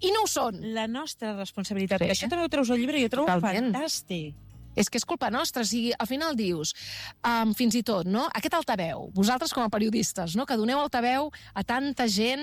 i no ho són. La nostra responsabilitat. Sí. Que això també ho treus al llibre i ho trobo fantàstic. És que és culpa nostra, o sigui, al final dius, fins i tot, no? Aquest altaveu, vosaltres com a periodistes, no? Que doneu altaveu a tanta gent,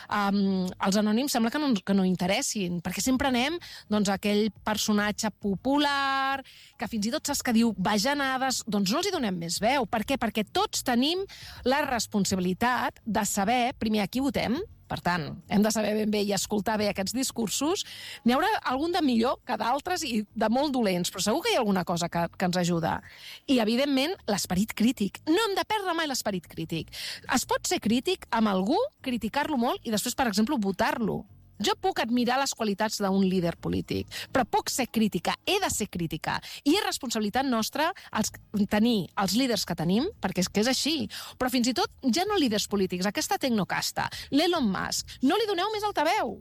els anònims sembla que no interessin, perquè sempre anem, doncs, aquell personatge popular, que fins i tot saps que diu bajanades, doncs no els hi donem més veu. Per què? Perquè tots tenim la responsabilitat de saber, primer, a qui votem. Per tant, hem de saber ben bé i escoltar bé aquests discursos. N'hi haurà algun de millor que d'altres i de molt dolents, però segur que hi ha alguna cosa que ens ajuda. I, evidentment, l'esperit crític. No hem de perdre mai l'esperit crític. Es pot ser crític amb algú, criticar-lo molt i després, per exemple, votar-lo. Jo puc admirar les qualitats d'un líder polític, però puc ser crítica, he de ser crítica. I és responsabilitat nostra tenir els líders que tenim, perquè és que és així. Però fins i tot, ja no líders polítics, aquesta tecnocasta, l'Elon Musk, no li doneu més altaveu.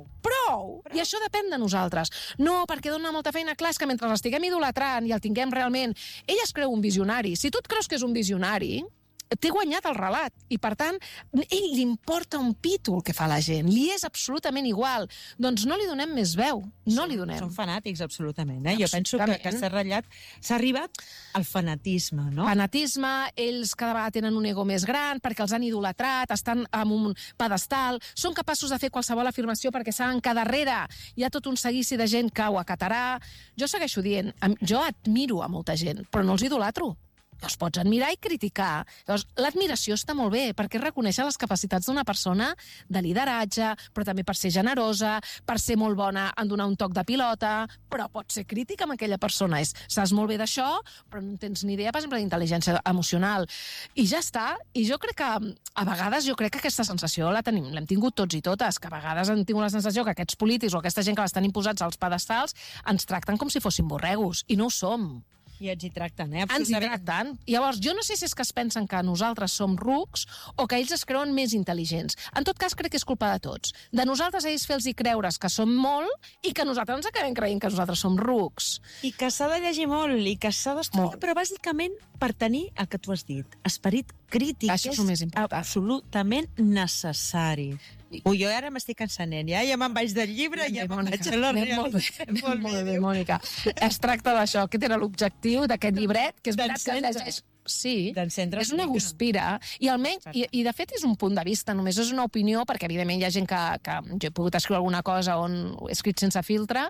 Prou! I això depèn de nosaltres. No, perquè dona molta feina. Clar, és que mentre l'estiguem idolatrant i el tinguem realment... Ell es creu un visionari. Si tu et creus que és un visionari, té guanyat el relat, i per tant ell li importa un pito el que fa la gent, li és absolutament igual, doncs no li donem més veu, no li donem. Són fanàtics, absolutament, Jo penso que s'ha ratllat, s'ha arribat al fanatisme, no? Fanatisme, ells cada vegada tenen un ego més gran perquè els han idolatrat, estan en un pedestal, són capaços de fer qualsevol afirmació perquè saben que darrere hi ha tot un seguici de gent que ho acatarà. Jo segueixo dient, jo admiro a molta gent, però no els idolatro. Els pots admirar i criticar. Llavors, l'admiració està molt bé, perquè reconeix les capacitats d'una persona de lideratge, però també per ser generosa, per ser molt bona en donar un toc de pilota, però pots ser crític amb aquella persona. Saps molt bé d'això, però no tens ni idea, per exemple, d'intel·ligència emocional. I ja està. I jo crec que, a vegades, que aquesta sensació l'hem tingut tots i totes, que a vegades hem tingut la sensació que aquests polítics o aquesta gent que l'estan imposats als pedestals ens tracten com si fossin borregos, i no ho som. I ens hi tracten, Ens hi tracten. Llavors, jo no sé si és que es pensen que nosaltres som rucs o que ells es creuen més intel·ligents. En tot cas, crec que és culpa de tots. De nosaltres, ells fer-los creure's que som molt i que nosaltres ens acabem creient que nosaltres som rucs. I que s'ha de llegir molt i que s'ha d'estudiar, però bàsicament per tenir el que tu has dit, esperit crític. Això és el més important. Absolutament necessari. Ui, jo ara m'estic encenent, ja me'n vaig del llibre i ja me'n vaig a la realitat. Molt bé, Mònica. Es tracta d'això, aquest era l'objectiu d'aquest llibret, que és veritat que llegeix... Sí, és una guspira. I almenys, i de fet és un punt de vista, només és una opinió, perquè evidentment hi ha gent que jo he pogut escriure alguna cosa on he escrit sense filtre,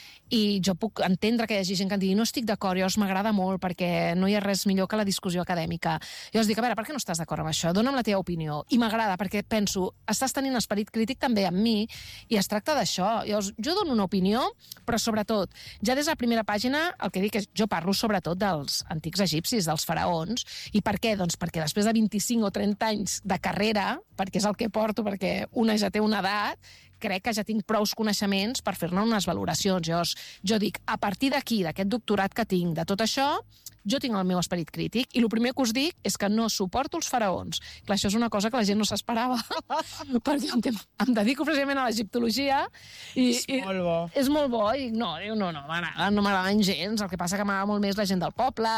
i jo puc entendre que hi hagi gent que em digui no estic d'acord, llavors m'agrada molt perquè no hi ha res millor que la discussió acadèmica. Llavors dic, a veure, per què no estàs d'acord amb això? Dóna'm la teva opinió. I m'agrada perquè penso, estàs tenint esperit crític també amb mi i es tracta d'això. Llavors jo dono una opinió, però sobretot, ja des de la primera pàgina el que dic és, jo parlo sobretot dels antics egipcis, dels faraons. I per què? Doncs perquè després de 25 o 30 anys de carrera, perquè és el que porto, perquè una ja té una edat, crec que ja tinc prous coneixements per fer-ne unes valoracions. Llavors, jo dic, a partir d'aquí, d'aquest doctorat que tinc, de tot això, jo tinc el meu esperit crític, i el primer que us dic és que no suporto els faraons. Clar, això és una cosa que la gent no s'esperava, perquè em dedico precisament a l'egiptologia, i és molt bo. És molt bo, i no m'agraden gens, el que passa que m'agrada molt més la gent del poble,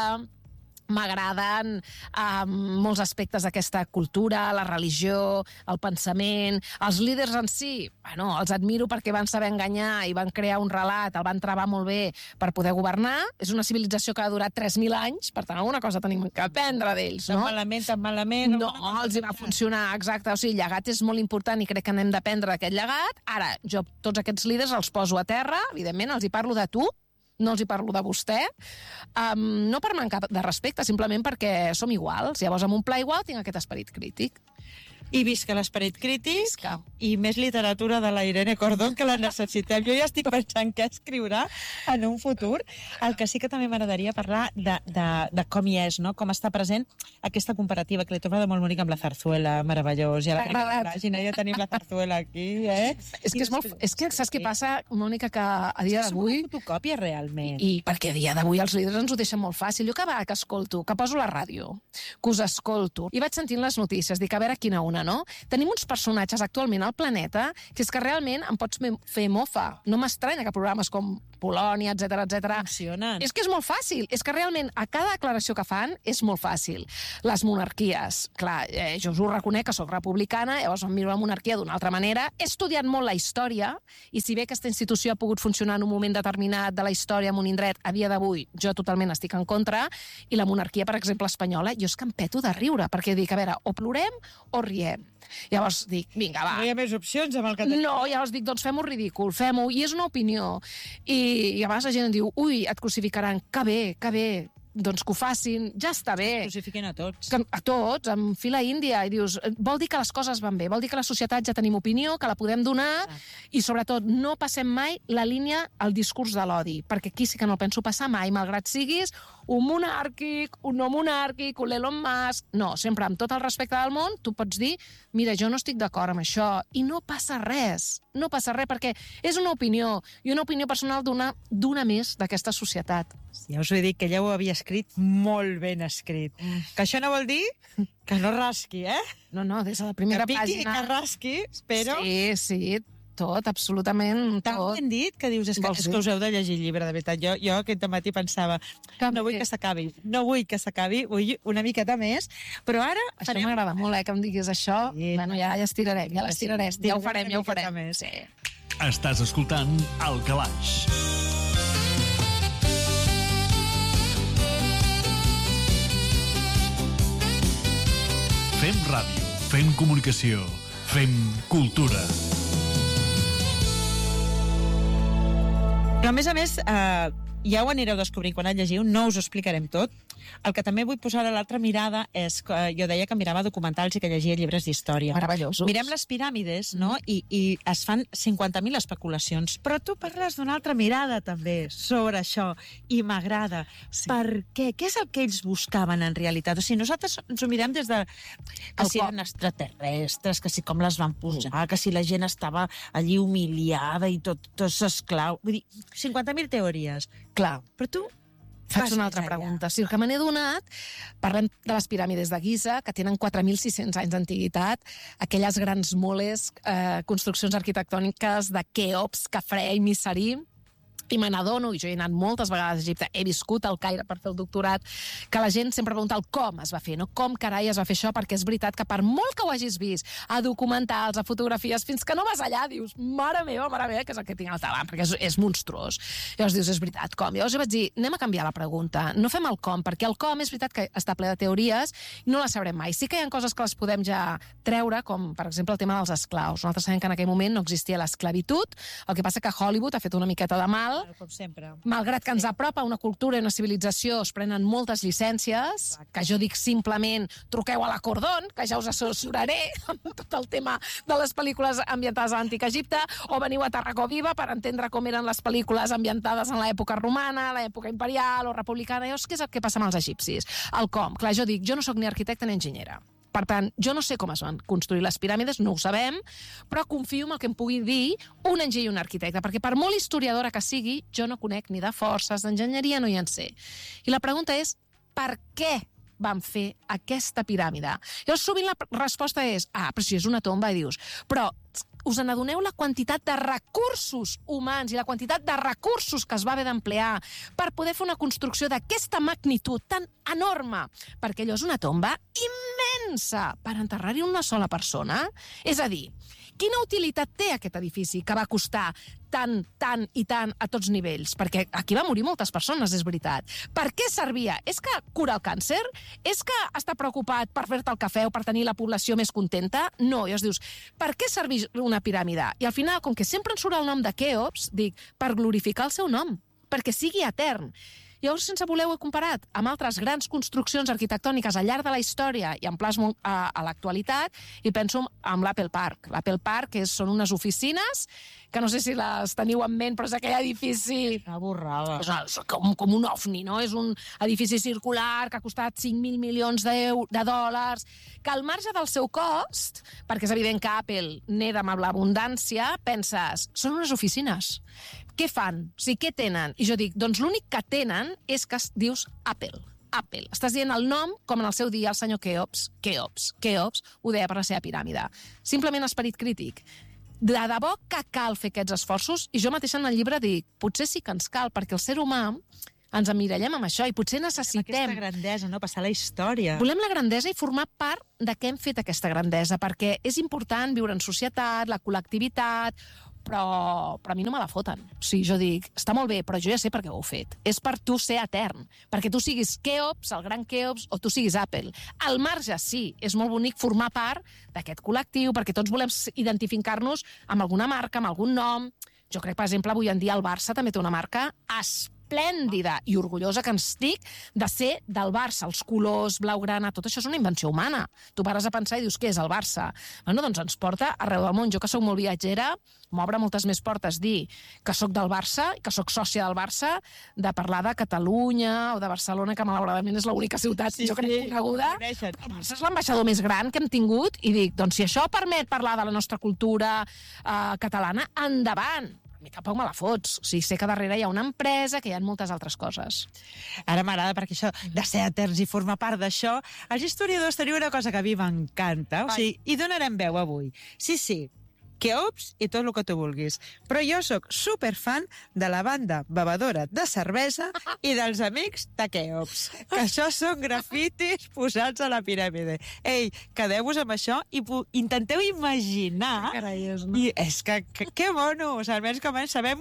m'agraden molts aspectes d'aquesta cultura, la religió, el pensament, els líders en si, bueno, els admiro perquè van saber enganyar i van crear un relat, el van travar molt bé per poder governar, és una civilització que ha durat 3.000 anys, per tant alguna cosa tenim que aprendre d'ells, no? Tan malament. No, els hi va funcionar, exacte, o sigui, el llegat és molt important i crec que n'hem d'aprendre d'aquest llegat. Ara, jo tots aquests líders els poso a terra, evidentment, els hi parlo de tu, no els hi parlo de vostè, no per mancar de respecte, simplement perquè som iguals. Llavors, amb un pla igual tinc aquest esperit crític. I visca l'esperit crític i més literatura de la Irene Cordón, que la necessitem. Jo ja estic pensant què escriurà en un futur. El que sí que també m'agradaria parlar de com hi és, no? Com està present aquesta comparativa que li trobo de molt bonic amb la Zarzuela, meravellós. Ja tenim la Zarzuela aquí, És que saps què passa, Mònica, que a dia d'avui... És una fotocòpia, realment. I perquè a dia d'avui els líders ens ho deixen molt fàcil. Jo que escolto, que poso la ràdio, que us escolto, i vaig sentint les notícies, dic, a veure quina una no? Tenim uns personatges actualment al planeta que és que realment em pots fer mofa. No m'estranya que programes com Polònia, etc. Funcionen. És que és molt fàcil. És que realment a cada declaració que fan és molt fàcil. Les monarquies, clar, jo us ho reconec que sóc republicana, llavors em miro la monarquia d'una altra manera. He estudiat molt la història i si bé aquesta institució ha pogut funcionar en un moment determinat de la història en un indret, a dia d'avui jo totalment estic en contra, i la monarquia, per exemple, espanyola, jo és que em peto de riure, perquè dic, a veure, o plorem o riem. Llavors dic, vinga, va. No hi ha més opcions amb el que tenim. No, llavors dic, doncs fem-ho ridícul, fem-ho, i és una opinió. I a vegades la gent diu, ui, et crucificaran, que bé, doncs que ho facin, ja està bé. Crucifiquen a tots. A tots, amb fila índia, i dius, vol dir que les coses van bé, vol dir que la societat ja tenim opinió, que la podem donar, i sobretot no passem mai la línia al discurs de l'odi, perquè aquí sí que no el penso passar mai, malgrat siguis un monàrquic, un no monàrquic, un Elon Musk. No, sempre amb tot el respecte del món, tu pots dir, mira, jo no estic d'acord amb això, i no passa res, perquè és una opinió, i una opinió personal d'una més d'aquesta societat. Ja us ho he dit, que ella ho havia escrit molt ben escrit. Que això no vol dir que no rasqui, eh? No, des de la primera pàgina... Que piqui i pàgina... que rasqui, però... Sí, tot, absolutament tan tot. ben dit que dius, és que us heu de llegir el llibre, de veritat. Jo aquest matí pensava, no vull que s'acabi, vull una miqueta més, però ara... Això m'agrada molt, que em diguis això. Sí. Bueno, ja estirarem, ja ho farem. Sí. Estàs escoltant El Calaix. Fem ràdio, fem comunicació, fem cultura. Però, a més, ja ho anireu descobrint quan el llegiu, no us ho explicarem tot. El que també vull posar a l'altra mirada és que jo deia que mirava documentals i que llegia llibres d'història. Meravellosos. Mirem les piràmides, no? I es fan 50.000 especulacions. Però tu parles d'una altra mirada, també, sobre això, i m'agrada. Sí. Per què? Què és el que ells buscaven, en realitat? O sigui, nosaltres ens ho mirem des de... que si eren extraterrestres, que si com les van posar, que si la gent estava allí humiliada i tot esclau. Vull dir, 50.000 teories. Clar. Però tu... Faig una altra pregunta. Si el que me n'he donat, parlem de les piràmides de Giza, que tenen 4.600 anys d'antiguitat, aquelles grans moles, construccions arquitectòniques de Keops, Khafre i Misari, i me n'adono, i jo he anat moltes vegades a Egipte, he viscut al Caire per fer el doctorat, que la gent sempre pregunta el com es va fer, no com carai es va fer això, perquè és veritat que per molt que ho hagis vist a documentals, a fotografies, fins que no vas allà, dius, mare meva, que és el que tinc al davant, perquè és monstruós. Llavors dius, és veritat, com? Llavors jo vaig dir, anem a canviar la pregunta, no fem el com, perquè el com és veritat que està ple de teories i no la sabrem mai. Sí que hi ha coses que les podem ja treure, com per exemple el tema dels esclaus. Nosaltres sabem que en aquell moment no existia l'esclavitud, el que passa que Hollywood ha fet una miqueta de mal. Com sempre. Malgrat que ens apropa una cultura i una civilització, es prenen moltes llicències, que jo dic simplement truqueu a la Cordón, que ja us assessoraré amb tot el tema de les pel·lícules ambientades a l'Antic Egipte, o veniu a Tarragó Viva per entendre com eren les pel·lícules ambientades en l'època romana, l'època imperial o republicana. Llavors, què és el que passa amb els egipcis? El com. Clar, jo dic, jo no sóc ni arquitecte ni enginyera. Per tant, jo no sé com es van construir les piràmides, no ho sabem, però confio en el que em pugui dir un enginyer i un arquitecte, perquè per molt historiadora que sigui, jo no conec ni de forces, d'enginyeria no hi en sé. I la pregunta és, per què van fer aquesta piràmide? Llavors, sovint la resposta és, però si és una tomba, i dius, però us n'adoneu la quantitat de recursos humans i la quantitat de recursos que es va haver d'emplear per poder fer una construcció d'aquesta magnitud tan enorme? Perquè allò és una tomba immensa per enterrar-hi una sola persona. És a dir, quina utilitat té aquest edifici que va costar tant i tant a tots nivells? Perquè aquí va morir moltes persones, és veritat. Per què servia? És que cura el càncer? És que està preocupat per fer-te el cafè o per tenir la població més contenta? No, i llavors dius, per què servir una piràmide? I al final, com que sempre ens surt el nom de Keops, dic, per glorificar el seu nom, perquè sigui etern. Llavors, sense voler, ho he comparat amb altres grans construccions arquitectòniques al llarg de la història i en plasmo a l'actualitat, i penso en l'Apple Park. L'Apple Park són unes oficines que no sé si les teniu en ment, però és aquell edifici... Una borrada. És com un ovni, no? És un edifici circular que ha costat 5.000 milions de dòlars, que al marge del seu cost, perquè és evident que Apple neda amb l'abundància, penses, són unes oficines. Què fan? O sigui, què tenen? I jo dic, doncs l'únic que tenen és que dius Apple. Apple. Estàs dient el nom, com en el seu dia el senyor Keops ho deia per la seva piràmide. Simplement esperit crític. De debò que cal fer aquests esforços, i jo mateixa en el llibre dic, potser sí que ens cal, perquè el ser humà ens emmirallem amb això i potser necessitem... Aquesta grandesa, no? Passar la història. Volem la grandesa i formar part de què hem fet aquesta grandesa, perquè és important viure en societat, la col·lectivitat, però a mi no me la foten. O sigui, jo dic, està molt bé, però jo ja sé per què ho heu fet. És per tu ser etern, perquè tu siguis Keops, el gran Keops, o tu siguis Apple. Al marge, sí, és molt bonic formar part d'aquest col·lectiu, perquè tots volem identificar-nos amb alguna marca, amb algun nom. Jo crec, per exemple, avui en dia el Barça també té una marca esplèndida i orgullosa que ens estic de ser del Barça. Els colors, blaugrana, tot això és una invenció humana. Tu pares a pensar i dius, què és el Barça? Bueno, doncs ens porta arreu del món. Jo, que sóc molt viatgera, m'obre moltes més portes dir que sóc del Barça, que sóc sòcia del Barça, de parlar de Catalunya o de Barcelona, que malauradament és l'única ciutat, jo crec, coneguda. El Barça és l'ambaixador més gran que hem tingut i dic, doncs si això permet parlar de la nostra cultura catalana, endavant. A mi tampoc me la fots. O sigui, sé que darrere hi ha una empresa, que hi ha moltes altres coses. Ara m'agrada, perquè això de ser eterns i formar part d'això, els historiadors teniu una cosa que a mi m'encanta, o sigui, hi donarem veu avui. Sí, Keops i tot el que tu vulguis. Però jo sóc superfan de la banda bevedora de cervesa i dels amics de Keops. Que això són grafitis posats a la piràmide. Ei, quedeu-vos amb això i intenteu imaginar... Carai, no? I és que mono! O sigui, almenys com sabem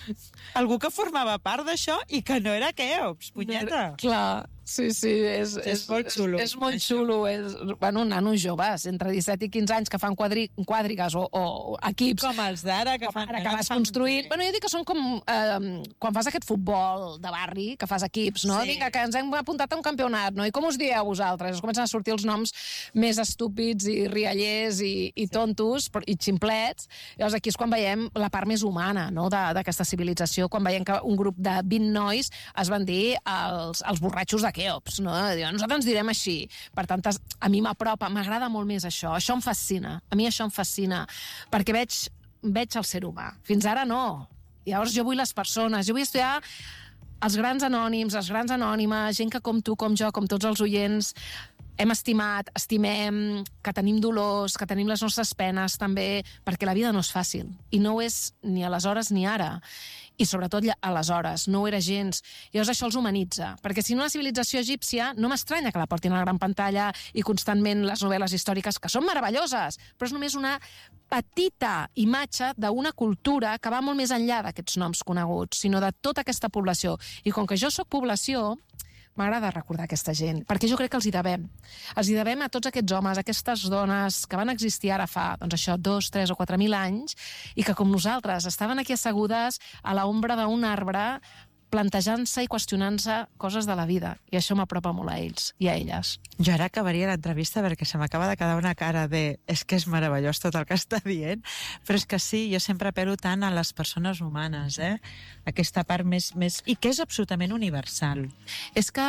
algú que formava part d'això i que no era Keops, punyeta. Clar. Sí, és molt xulo. És molt xulo. Bueno, nanos joves, entre 17 i 15 anys, que fan quadrigues o equips. Com els d'ara, que fan... Ara que vas construint... Bueno, jo dic que són com... quan fas aquest futbol de barri, que fas equips, no? Sí. Vinga, que ens hem apuntat a un campionat, no? I com us dieu vosaltres? Es comencen a sortir els noms més estúpids i riallers i tontos i ximplets. Llavors aquí és quan veiem la part més humana, no?, d'aquesta civilització, quan veiem que un grup de 20 nois es van dir els borratxos de Keops, no? Nosaltres ens direm així. Per tant, a mi m'apropa, m'agrada molt més això. Això em fascina. A mi això em fascina. Perquè veig el ser humà. Fins ara no. Llavors jo vull les persones. Jo vull estudiar els grans anònims, les grans anònimes, gent que com tu, com jo, com tots els oients, hem estimat, estimem, que tenim dolors, que tenim les nostres penes també, perquè la vida no és fàcil. I no ho és ni aleshores ni ara. I sobretot aleshores, no ho era gens. I llavors això els humanitza, perquè si no la civilització egípcia no m'estranya que la portin a la gran pantalla i constantment les novel·les històriques, que són meravelloses, però és només una petita imatge d'una cultura que va molt més enllà d'aquests noms coneguts, sinó de tota aquesta població. I com que jo sóc població, m'agrada recordar aquesta gent, perquè jo crec que els hi devem. Els hi devem a tots aquests homes, aquestes dones que van existir ara fa, doncs això, 2, 3 o 4.000 anys, i que com nosaltres estaven aquí assegudes a l'ombra d'un arbre, plantejant-se i qüestionant-se coses de la vida. I això m'apropa molt a ells i a elles. Jo ara acabaria l'entrevista perquè se m'acaba de quedar una cara de... És que és meravellós tot el que està dient, però és que sí, jo sempre apel·lo tant a les persones humanes, aquesta part més... I que és absolutament universal. És que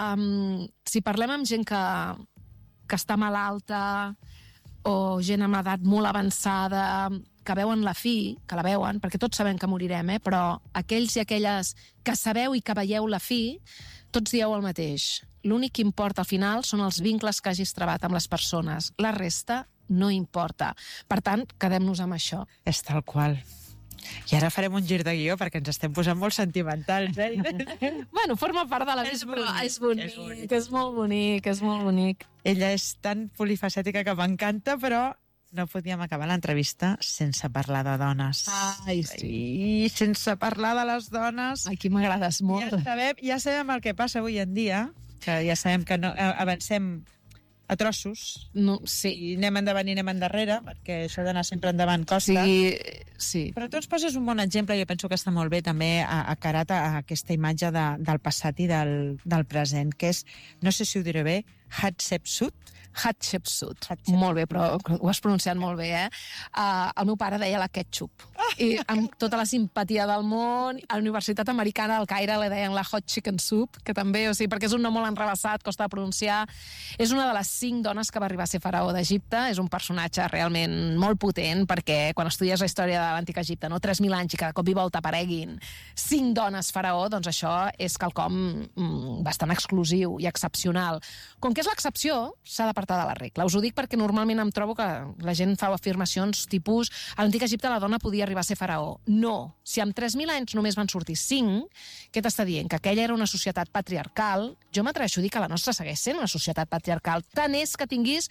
si parlem amb gent que està malalta o gent amb edat molt avançada, que veuen la fi, que la veuen, perquè tots sabem que morirem, però aquells i aquelles que sabeu i que veieu la fi, tots dieu el mateix. L'únic que importa al final són els vincles que hagis trebat amb les persones. La resta no importa. Per tant, quedem-nos amb això. És tal qual. I ara farem un gir de guió perquè ens estem posant molt sentimentals, Bueno, forma part de la vida, però és bonic, és molt bonic, és molt bonic. Ella és tan polifacètica que m'encanta, però no podíem acabar l'entrevista sense parlar de dones. Ai, sí. I sense parlar de les dones... Aquí m'agrades molt. Ja sabem el que passa avui en dia, que ja sabem que no, avancem a trossos. No, sí. I anem endavant i anem endarrere, perquè això d'anar sempre endavant costa. Sí. Però tu ens poses un bon exemple, jo penso que està molt bé també carat a aquesta imatge del passat i del present, que és, no sé si ho diré bé, Hatshepsut. Hatshepsut. Molt bé, però ho has pronunciat molt bé, eh? El meu pare deia la ketchup. I amb tota la simpatia del món, a la Universitat Americana del Caire li deien la hot chicken soup, que també, o sigui, perquè és un nom molt enrevessat, costa de pronunciar. És una de les 5 dones que va arribar a ser faraó d'Egipte. És un personatge realment molt potent, perquè quan estudies la història de l'antic Egipte, no? 3.000 anys i cada cop i volta apareguin 5 dones faraó, doncs això és quelcom bastant exclusiu i excepcional. Com que és l'excepció, s'ha d'apartar de la regla. Us ho dic perquè normalment em trobo que la gent fa afirmacions tipus a l'antic Egipte la dona podia arribar a ser faraó. No. Si amb 3.000 anys només van sortir 5, què t'està dient? Que aquella era una societat patriarcal. Jo m'atreveixo a dir que la nostra segueix sent una societat patriarcal. Tant és que tinguis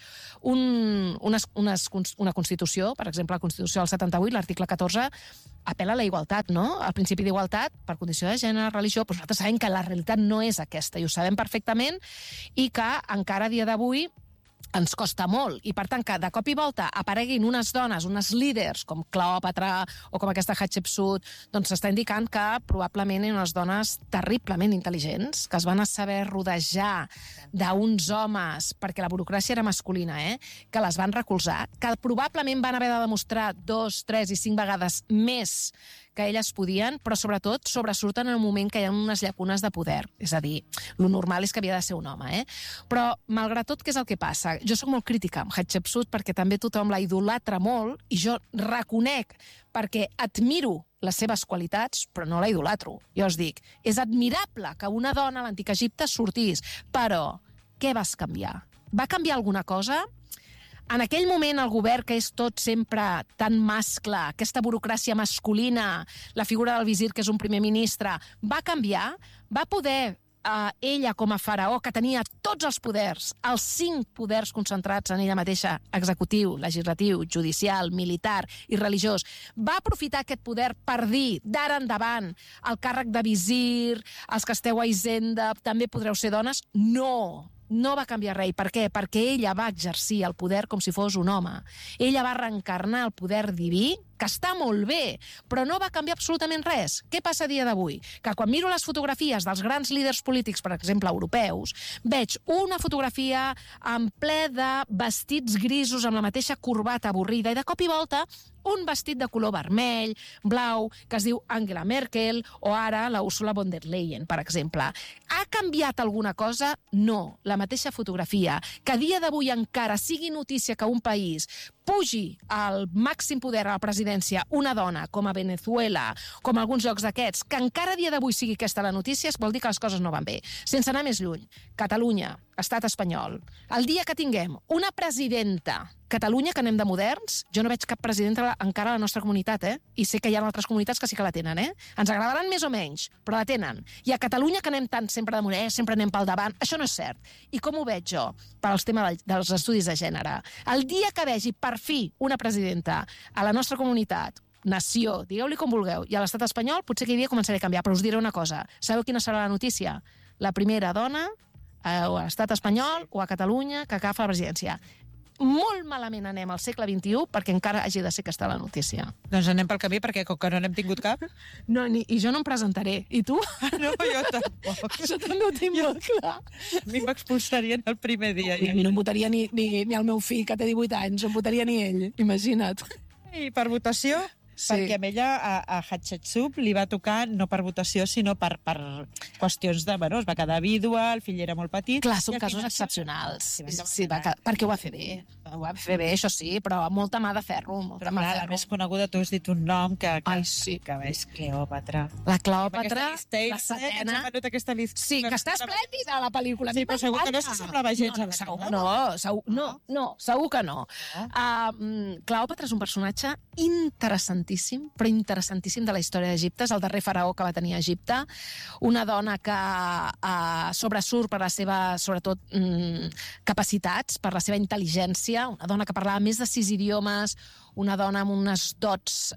una Constitució, per exemple, la Constitució del 78, l'article 14, apel·la a la igualtat, no? El principi d'igualtat per condició de gènere, religió, però nosaltres sabem que la realitat no és aquesta, i ho sabem perfectament, i que encara a dia d'avui ens costa molt, i per tant que de cop i volta apareguin unes dones, unes líders com Cleòpatra o com aquesta Hatshepsut, doncs s'està indicant que probablement eren unes dones terriblement intel·ligents, que es van saber rodejar d'uns homes, perquè la burocràcia era masculina, que les van recolzar, que probablement van haver de demostrar 2, 3 i 5 vegades més que elles podien, però sobretot sobresurten en un moment que hi ha unes llacunes de poder. És a dir, lo normal és que havia de ser un home, Però, malgrat tot, què és el que passa? Jo sóc molt crítica amb Hatshepsut perquè també tothom la idolatra molt i jo reconec perquè admiro les seves qualitats, però no la idolatro. Jo us dic, és admirable que una dona a l'antic Egipte sortís, però què vas canviar? Va canviar alguna cosa? En aquell moment, el govern, que és tot sempre tan mascle, aquesta burocràcia masculina, la figura del visir, que és un primer ministre, va canviar? Va poder ella, com a faraó, que tenia tots els poders, els 5 poders concentrats en ella mateixa, executiu, legislatiu, judicial, militar i religiós, va aprofitar aquest poder per dir, d'ara endavant, el càrrec de visir, els que esteu a Hisenda, també podreu ser dones? No! No va canviar res. Per què? Perquè ella va exercir el poder com si fos un home. Ella va reencarnar el poder diví, que està molt bé, però no va canviar absolutament res. Què passa a dia d'avui? Que quan miro les fotografies dels grans líders polítics, per exemple, europeus, veig una fotografia en ple de vestits grisos amb la mateixa corbata avorrida i de cop i volta un vestit de color vermell, blau, que es diu Angela Merkel, o ara la Ursula von der Leyen, per exemple. Ha canviat alguna cosa? No. La mateixa fotografia. Que a dia d'avui encara sigui notícia que un país pugi al màxim poder a la presidència una dona, com a Venezuela, com a alguns llocs d'aquests, que encara a dia d'avui sigui aquesta la notícia, vol dir que les coses no van bé. Sense anar més lluny, Catalunya, estat espanyol, el dia que tinguem una presidenta, Catalunya, que anem de moderns, jo no veig cap presidenta encara a la nostra comunitat, I sé que hi ha altres comunitats que sí que la tenen, Ens agradaran més o menys, però la tenen. I a Catalunya, que anem tant sempre de moderns, sempre anem pel davant, això no és cert. I com ho veig jo, per al tema dels estudis de gènere? El dia que vegi per fi una presidenta a la nostra comunitat, nació, digueu-li com vulgueu, i a l'estat espanyol, potser aquell dia començaré a canviar, però us diré una cosa. Sabeu quina serà la notícia? La primera dona a l'estat espanyol o a Catalunya que agafa la presidència. Molt malament anem al segle XXI perquè encara hagi de ser aquesta la notícia. Doncs anem pel camí perquè com que no n'hem tingut cap... No, i jo no em presentaré. I tu? No, jo tampoc. Jo també ho tinc molt clar. A mi m'expulsarien el primer dia. I a mi no em votaria ni el meu fill, que té 18 anys, no em votaria ni ell, imagina't. I per votació? Sí. Perquè a ella, a Hatshepsut, li va tocar no per votació, sinó per qüestions de... Bueno, es va quedar vídua, el fill era molt petit... Clar, són casos excepcionals. Sí, perquè ho va fer bé. Ho va fer bé, això sí, però amb molta mà de ferro. Però clar, la més coneguda, tu has dit un nom que sí. Que és Cleòpatra. La Cleòpatra, la setena... Sí, que està esplèndida, la pel·lícula. Sí, però segur que no s'assemblava gens a la Cleòpatra. No, segur que no. Cleòpatra és un personatge interessantíssim, però interessantíssim de la història d'Egipte. És el darrer faraó que va tenir Egipte. Una dona que sobresurt per les seves, sobretot, capacitats, per la seva intel·ligència, una dona que parlava més de 6 idiomes, una dona amb unes dots...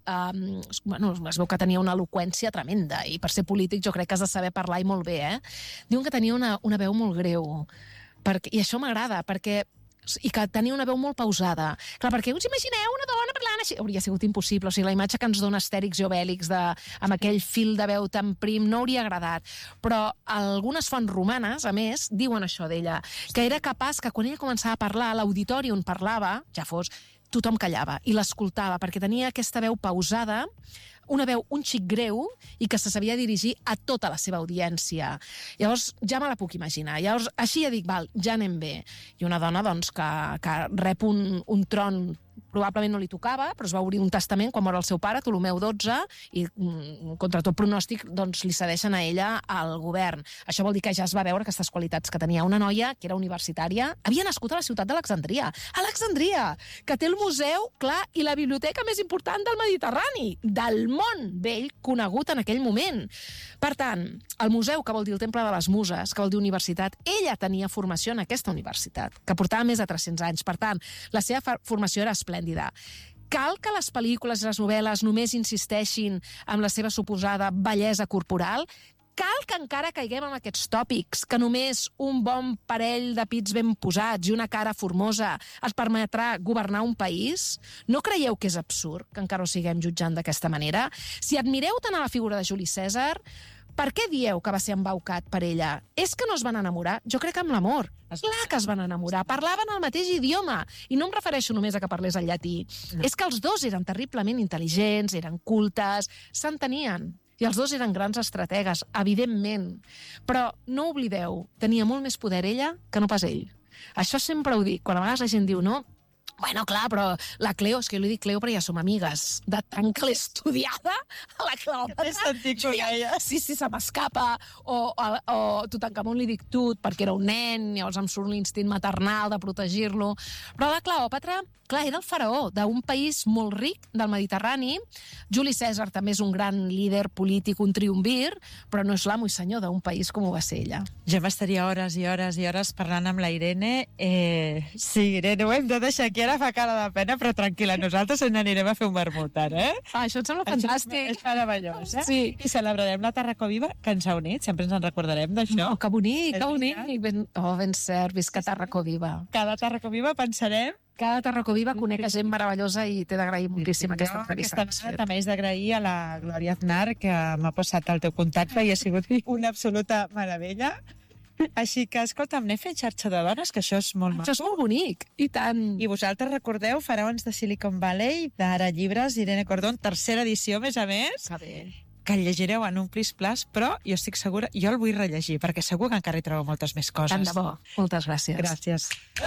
es veu que tenia una eloqüència tremenda, i per ser polític jo crec que has de saber parlar i molt bé, Diuen que tenia una veu molt greu, i això m'agrada, perquè i que tenia una veu molt pausada. Clar, perquè us imagineu una dona parlant parlant així, hauria sigut impossible. O sigui, la imatge que ens dona Astèrix i Obèlix amb aquell fil de veu tan prim no hauria agradat. Però algunes fonts romanes, a més, diuen això d'ella, que era capaç que quan ella començava a parlar, a l'auditori on parlava, ja fos, tothom callava i l'escoltava, perquè tenia aquesta veu pausada, una veu un xic greu i que se sabia dirigir a tota la seva audiència. Llavors, ja me la puc imaginar. Llavors, així ja dic, val, ja anem bé. I una dona, doncs, que rep un tron probablement no li tocava, però es va obrir un testament quan mor el seu pare, Ptolomeu XII, i contra tot pronòstic doncs, li cedeixen a ella al govern. Això vol dir que ja es va veure aquestes qualitats que tenia una noia que era universitària, havia nascut a la ciutat d'Alexandria. Alexandria, que té el museu, clar, i la biblioteca més important del Mediterrani, del món vell conegut en aquell moment. Per tant, el museu, que vol dir el Temple de les Muses, que vol dir universitat, ella tenia formació en aquesta universitat, que portava més de 300 anys. Per tant, la seva formació era esplèndida. Cal que les pel·lícules i les novel·les només insisteixin en la seva suposada bellesa corporal? Cal que encara caiguem en aquests tòpics, que només un bon parell de pits ben posats i una cara formosa es permetrà governar un país? No creieu que és absurd que encara ho siguem jutjant d'aquesta manera? Si admireu tant a la figura de Juli Cèsar, per què dieu que va ser embaucat per ella? És que no es van enamorar? Jo crec que amb l'amor. Clar que es van enamorar. Parlaven el mateix idioma. I no em refereixo només a que parlés el llatí. No. És que els dos eren terriblement intel·ligents, eren cultes, s'entenien. I els dos eren grans estrategues, evidentment. Però no oblideu, tenia molt més poder ella que no pas ell. Això sempre ho dic. Quan a vegades la gent diu, no, bueno, clar, però la Cleo, és que jo li dic Cleo perquè ja som amigues, de tant que l'he estudiada, a la Cleòpatra. T'he sentit com ella. Sí, se m'escapa. O Tutankamon li dic Tut, perquè era un nen, llavors em surt l'instint maternal de protegir-lo. Però la Cleòpatra, clar, era el faraó d'un país molt ric del Mediterrani. Juli Cèsar també és un gran líder polític, un triumvir, però no és l'amo i senyor d'un país com ho va ser ella. Jo m'estaria hores i hores i hores parlant amb la Irene. Sí, Irene, ho hem de deixar aquí, ara fa cara de pena, però tranquil·la, nosaltres ens n'anirem a fer un vermut ara, Això em sembla fantàstic. És meravellós, Sí. I celebrarem la Tarraco Viva, que ens ha unit, sempre ens en recordarem d'això. Oh, que bonic, que bonic. Ben cert, visca Tarraco Viva. Cada Tarraco Viva pensarem. Cada Tarraco Viva coneix gent meravellosa i t'he d'agrair moltíssim aquesta entrevista. Aquesta vegada també és d'agrair a la Glòria Aznar, que m'ha posat el teu contacte i ha sigut una absoluta meravella. Així que, escolta'm, anem fent xarxa de dones, que això és molt maco. Això és molt bonic, i tant. I vosaltres recordeu Faraons de Silicon Valley, d'Ara Llibres, Irene Cordón, tercera edició, a més, Que bé. que el llegireu en un plis-plas, però jo estic segura, jo el vull rellegir, perquè segur que encara hi trobo moltes més coses. Tant de bo. Moltes gràcies. Gràcies.